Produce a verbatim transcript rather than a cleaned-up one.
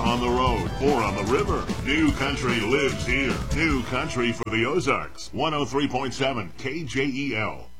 on the road, or on the river. New Country lives here. New Country for the Ozarks. one oh three point seven K J E L.